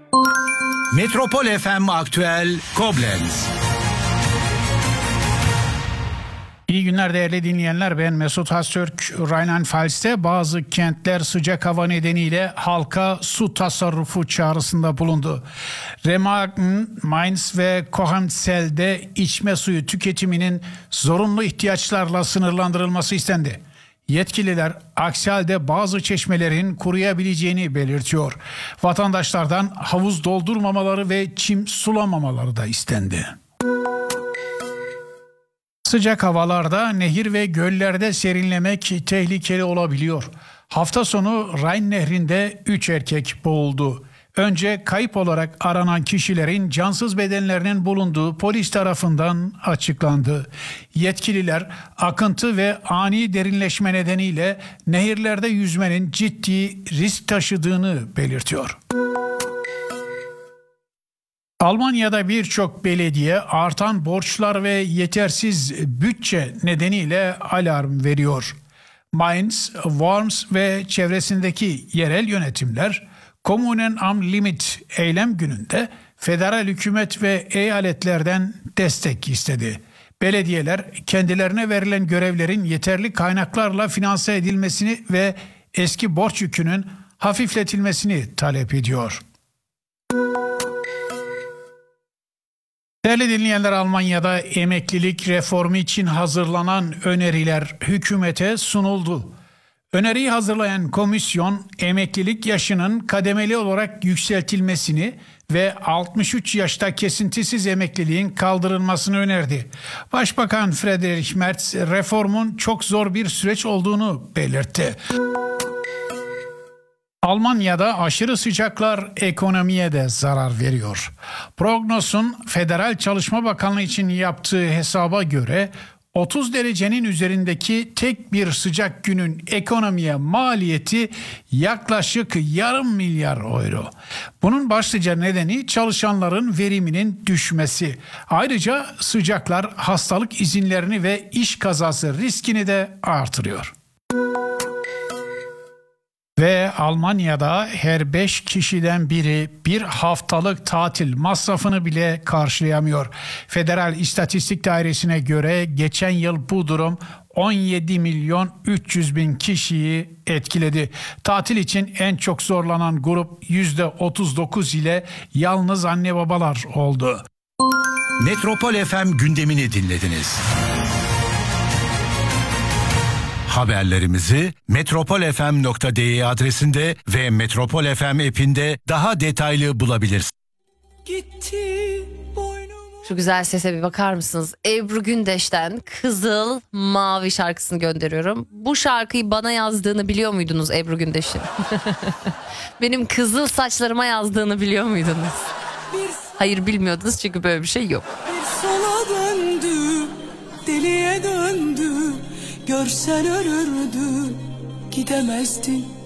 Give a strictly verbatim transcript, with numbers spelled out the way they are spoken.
Metropol F M Aktüel Koblenz. İyi günler değerli dinleyenler, ben Mesut Haztürk. Rheinland-Pfalz'te bazı kentler sıcak hava nedeniyle halka su tasarrufu çağrısında bulundu. Remagen, Mainz ve Cochem-Zell'de içme suyu tüketiminin zorunlu ihtiyaçlarla sınırlandırılması istendi. Yetkililer aksi halde bazı çeşmelerin kuruyabileceğini belirtiyor. Vatandaşlardan havuz doldurmamaları ve çim sulamamaları da istendi. Sıcak havalarda nehir ve göllerde serinlemek tehlikeli olabiliyor. Hafta sonu Rhein Nehri'nde üç erkek boğuldu. Önce kayıp olarak aranan kişilerin cansız bedenlerinin bulunduğu polis tarafından açıklandı. Yetkililer akıntı ve ani derinleşme nedeniyle nehirlerde yüzmenin ciddi risk taşıdığını belirtiyor. Almanya'da birçok belediye artan borçlar ve yetersiz bütçe nedeniyle alarm veriyor. Mainz, Worms ve çevresindeki yerel yönetimler Kommunen am Limit eylem gününde federal hükümet ve eyaletlerden destek istedi. Belediyeler kendilerine verilen görevlerin yeterli kaynaklarla finanse edilmesini ve eski borç yükünün hafifletilmesini talep ediyor. Değerli dinleyenler, Almanya'da emeklilik reformu için hazırlanan öneriler hükümete sunuldu. Öneriyi hazırlayan komisyon emeklilik yaşının kademeli olarak yükseltilmesini ve altmış üç yaşta kesintisiz emekliliğin kaldırılmasını önerdi. Başbakan Friedrich Merz reformun çok zor bir süreç olduğunu belirtti. Almanya'da aşırı sıcaklar ekonomiye de zarar veriyor. Prognos'un Federal Çalışma Bakanlığı için yaptığı hesaba göre otuz derecenin üzerindeki tek bir sıcak günün ekonomiye maliyeti yaklaşık yarım milyar euro. Bunun başlıca nedeni çalışanların veriminin düşmesi. Ayrıca sıcaklar hastalık izinlerini ve iş kazası riskini de artırıyor. Ve Almanya'da her beş kişiden biri bir haftalık tatil masrafını bile karşılayamıyor. Federal İstatistik Dairesi'ne göre geçen yıl bu durum on yedi milyon üç yüz bin kişiyi etkiledi. Tatil için en çok zorlanan grup yüzde otuz dokuz ile yalnız anne babalar oldu. Metropol F M gündemini dinlediniz. Haberlerimizi metropol f m nokta d e adresinde ve Metropol F M app'inde daha detaylı bulabilirsiniz. Şu güzel sese bir bakar mısınız? Ebru Gündeş'ten Kızıl Mavi şarkısını gönderiyorum. Bu şarkıyı bana yazdığını biliyor muydunuz Ebru Gündeş'in? Benim kızıl saçlarıma yazdığını biliyor muydunuz? Hayır, bilmiyordunuz çünkü böyle bir şey yok. Bir sola döndü, deliye döndü. Görsen ölürdün, gidemezdin.